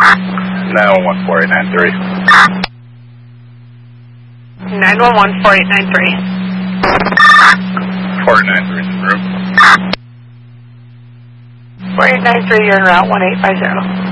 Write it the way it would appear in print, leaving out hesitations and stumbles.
911 4893. 911 4893. 4893 is in room. 4893, you're en route 1850.